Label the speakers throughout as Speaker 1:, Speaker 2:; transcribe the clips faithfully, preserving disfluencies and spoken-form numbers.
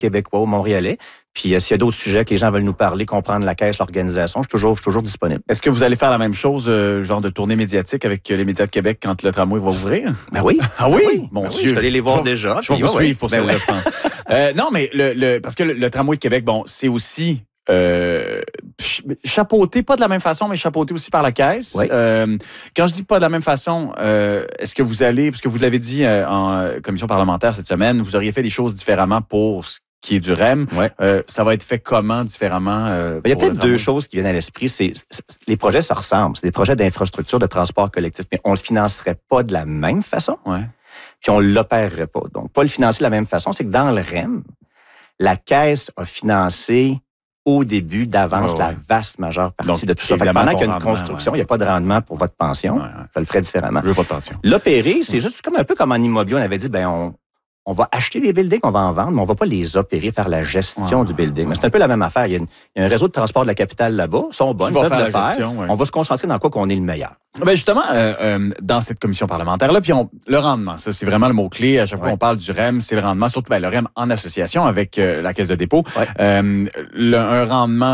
Speaker 1: québécois ou montréalais. Puis euh, s'il y a d'autres sujets que les gens veulent nous parler, comprendre la caisse, l'organisation, je suis toujours, je suis toujours disponible.
Speaker 2: Est-ce que vous allez faire la même chose, euh, genre de tournée médiatique avec les médias de Québec quand le tramway va ouvrir?
Speaker 1: Ben oui.
Speaker 2: Ah oui?
Speaker 1: Ben oui.
Speaker 2: Mon
Speaker 1: ben
Speaker 2: Dieu.
Speaker 1: Oui, je suis allé les voir
Speaker 2: je,
Speaker 1: déjà.
Speaker 2: Je vais vous
Speaker 1: ouais,
Speaker 2: suivre pour
Speaker 1: ben
Speaker 2: celle-là,
Speaker 1: ouais.
Speaker 2: je pense. euh, non, mais le, le, parce que le, le tramway de Québec, bon, c'est aussi... Euh, chapeauté, pas de la même façon, mais chapeauté aussi par la caisse.
Speaker 1: Oui.
Speaker 2: Euh, quand je dis pas de la même façon, euh, est-ce que vous allez, parce que vous l'avez dit euh, en commission parlementaire cette semaine, vous auriez fait des choses différemment pour ce qui est du R E M.
Speaker 1: Ouais.
Speaker 2: Euh, ça va être fait comment différemment? Euh,
Speaker 1: Il y a peut-être deux choses qui viennent à l'esprit. C'est, c'est, les projets se ressemblent. C'est des projets d'infrastructure, de transport collectif, mais on ne le financerait pas de la même façon.
Speaker 2: Ouais.
Speaker 1: Puis on ne l'opérerait pas. Donc, pas le financer de la même façon, c'est que dans le R E M, la caisse a financé au début d'avance
Speaker 2: ouais, ouais.
Speaker 1: la vaste majeure partie
Speaker 2: Donc,
Speaker 1: de tout ça. Fait que pendant qu'il y a une construction, il
Speaker 2: ouais.
Speaker 1: n'y a pas de rendement pour votre pension.
Speaker 2: Ouais, ouais.
Speaker 1: Ça le ferait différemment.
Speaker 2: Je veux pas de pension.
Speaker 1: L'opérer, c'est ouais. juste comme un peu comme en immobilier. On avait dit, ben on, on va acheter des buildings, on va en vendre, mais on ne va pas les opérer, faire la gestion
Speaker 2: ouais,
Speaker 1: du building.
Speaker 2: Ouais.
Speaker 1: Mais c'est un peu la même affaire. Il y a, une, il y a un réseau de transport de la capitale là-bas. Ils sont bonnes, ils peuvent
Speaker 2: faire
Speaker 1: le faire.
Speaker 2: Gestion, ouais.
Speaker 1: On va se concentrer dans quoi qu'on est le meilleur.
Speaker 2: Ben justement, euh, euh, dans cette commission parlementaire-là, puis on, le rendement, ça c'est vraiment le mot-clé. À chaque fois
Speaker 1: ouais.
Speaker 2: qu'on parle du R E M, c'est le rendement, surtout ben, le R E M en association avec euh, la Caisse de dépôt.
Speaker 1: Ouais.
Speaker 2: Euh, le, un rendement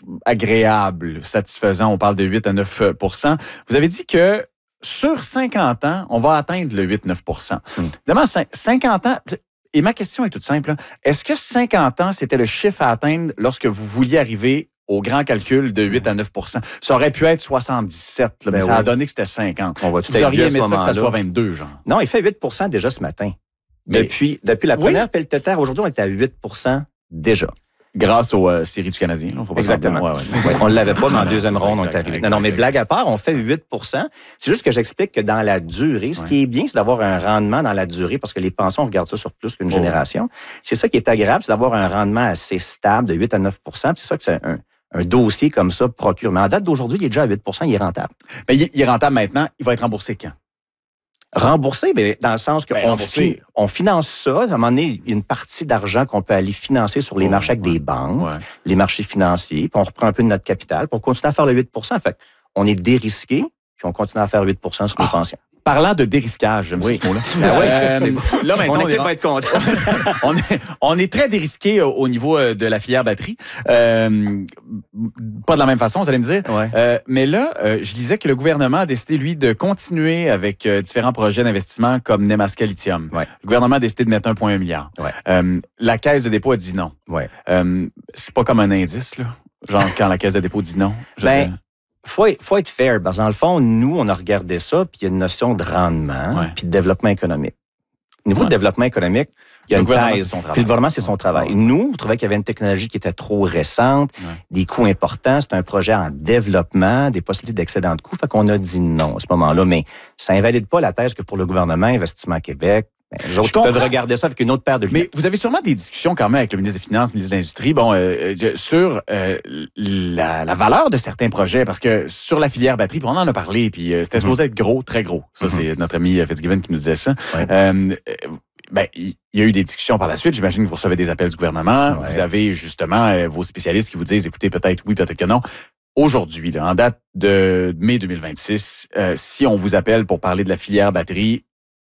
Speaker 2: agréable, satisfaisant, on parle de huit à neuf pour cent. Vous avez dit que sur cinquante ans, on va atteindre le huit à neuf pour cent.
Speaker 1: Hum.
Speaker 2: Évidemment, cinquante ans... Et ma question est toute simple. Est-ce que cinquante ans, c'était le chiffre à atteindre lorsque vous vouliez arriver au grand calcul de huit à neuf pour cent? Ça aurait pu être soixante-dix-sept, là, mais ben ça oui. a donné que c'était cinquante.
Speaker 1: On va tout
Speaker 2: vous auriez aimé ça que ça
Speaker 1: là.
Speaker 2: soit vingt-deux, genre?
Speaker 1: Non, il fait huit pour cent déjà ce matin.
Speaker 2: Mais...
Speaker 1: Depuis, depuis la première oui. pelletère, aujourd'hui, on est à huit pour cent déjà.
Speaker 2: Grâce aux euh, séries du Canadien. Là, faut pas
Speaker 1: Exactement. Ouais, ouais, ouais. On ne l'avait pas, mais en deuxième ronde, on est arrivé. Non, non, mais blague à part, on fait huit pour cent. C'est juste que j'explique que dans la durée, ce ouais. qui est bien, c'est d'avoir un rendement dans la durée, parce que les pensions, on regarde ça sur plus qu'une oh. génération. C'est ça qui est agréable, c'est d'avoir un rendement assez stable de huit à neuf pour cent. C'est ça que c'est un, un dossier comme ça procure. Mais en date d'aujourd'hui, il est déjà à huit pour cent, il est rentable.
Speaker 2: Ben, il est rentable maintenant. Il va être remboursé quand?
Speaker 1: Remboursé, mais dans le sens qu'on ben, fi- on finance ça. À un moment donné, il y a une partie d'argent qu'on peut aller financer sur les oh, marchés avec ouais, des banques, ouais. les marchés financiers, puis on reprend un peu de notre capital, puis on continue à faire le huit pour cent. Fait on est dérisqué, puis on continue à faire huit pour cent sur nos ah. pensions.
Speaker 2: Parlant de dérisquage, j'aime oui. ce mot-là.
Speaker 1: Ah ouais,
Speaker 2: euh, là, maintenant,
Speaker 1: mon
Speaker 2: on,
Speaker 1: équipe
Speaker 2: est...
Speaker 1: va être content.
Speaker 2: on, est, on est très dérisqué au, au niveau de la filière batterie. Euh, pas de la même façon, vous allez me dire.
Speaker 1: Ouais.
Speaker 2: Euh, mais là, euh, je disais que le gouvernement a décidé, lui, de continuer avec euh, différents projets d'investissement comme Nemaska Lithium.
Speaker 1: Ouais.
Speaker 2: Le gouvernement a décidé de mettre un virgule un milliard.
Speaker 1: Ouais.
Speaker 2: Euh, la Caisse de dépôt a dit non.
Speaker 1: Ouais.
Speaker 2: Euh, c'est pas comme un indice, là. Genre quand la Caisse de dépôt dit non. Je
Speaker 1: ben, faut être, faut être fair, parce que dans le fond, nous, on a regardé ça, puis il y a une notion de rendement,
Speaker 2: ouais.
Speaker 1: puis de développement économique. Au niveau ouais. de développement économique, il y a
Speaker 2: le
Speaker 1: une thèse.
Speaker 2: Puis
Speaker 1: le gouvernement, c'est son travail. Ouais. Nous, on trouvait qu'il y avait une technologie qui était trop récente, ouais. des coûts importants, c'est un projet en développement, des possibilités d'excédent de coûts, fait qu'on a dit non à ce moment-là. Mais ça invalide pas la thèse que pour le gouvernement, Investissement Québec, ben, les autres peuvent regarder ça avec une autre paire de lunettes.
Speaker 2: Mais vous avez sûrement des discussions quand même avec le ministre des Finances, le ministre de l'Industrie, bon, euh, sur euh, la, la valeur de certains projets, parce que sur la filière batterie, puis on en a parlé, puis euh, c'était mm-hmm. supposé être gros, très gros. Ça, mm-hmm. c'est notre ami Fitzgibbon qui nous disait ça.
Speaker 1: Ouais.
Speaker 2: Euh, ben, il y a eu des discussions par la suite. J'imagine que vous recevez des appels du gouvernement. Ouais. Vous avez justement euh, vos spécialistes qui vous disent, écoutez, peut-être oui, peut-être que non. Aujourd'hui, là, en date de mai deux mille vingt-six, euh, si on vous appelle pour parler de la filière batterie,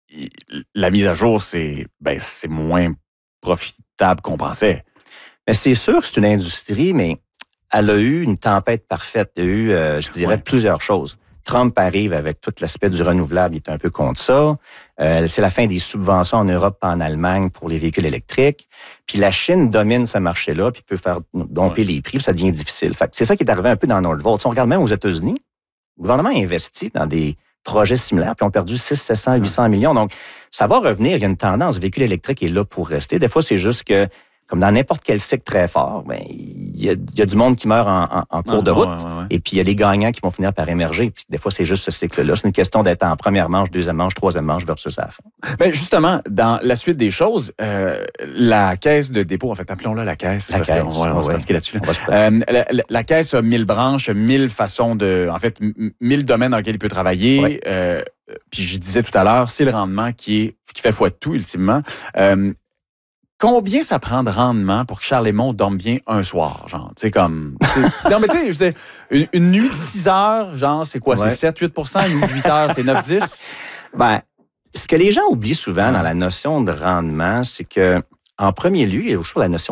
Speaker 2: la mise à jour, c'est ben, c'est moins profitable qu'on pensait.
Speaker 1: Mais c'est sûr que c'est une industrie, mais elle a eu une tempête parfaite. Il y a eu, euh, je dirais, ouais. plusieurs choses. Trump arrive avec tout l'aspect du renouvelable, il est un peu contre ça. Euh, c'est la fin des subventions en Europe et en Allemagne pour les véhicules électriques. Puis la Chine domine ce marché-là, puis peut faire domper ouais. les prix, puis ça devient difficile. Fait que c'est ça qui est arrivé un peu dans Nordvolt. Si on regarde même aux États-Unis, le gouvernement a investi dans des projets similaires, puis ont perdu six cents, sept cents, huit cents millions. Donc, ça va revenir. Il y a une tendance. Le véhicule électrique est là pour rester. Des fois, c'est juste que, comme dans n'importe quel cycle très fort, ben, il y a, il y a du monde qui meurt en, en, en cours ah, de route. Ouais, ouais, ouais. Et puis, il y a les gagnants qui vont finir par émerger. Puis, des fois, c'est juste ce cycle-là. C'est une question d'être en première manche, deuxième manche, troisième manche versus à la fin.
Speaker 2: Ben, justement, dans la suite des choses, euh, la Caisse de dépôt, en fait, appelons-la la Caisse.
Speaker 1: La
Speaker 2: parce
Speaker 1: caisse.
Speaker 2: qu'on, on va
Speaker 1: ouais.
Speaker 2: se pratiquer là-dessus.
Speaker 1: Là.
Speaker 2: Euh, la, la, la Caisse a mille branches, mille façons de... En fait, mille domaines dans lesquels il peut travailler.
Speaker 1: Ouais.
Speaker 2: Euh, puis, je disais tout à l'heure, c'est le rendement qui, est, qui fait foi de tout, ultimement. Euh, Combien ça prend de rendement pour que Charles Lemont dorme bien un soir, genre, tu sais, comme... T'sais, non, mais tu sais, je disais, une, une nuit de six heures, genre, c'est quoi? Ouais. C'est sept à huit pour cent, une nuit de huit heures, c'est neuf à dix?
Speaker 1: Ben, ce que les gens oublient souvent ouais. dans la notion de rendement, c'est que, en premier lieu, il y a toujours la notion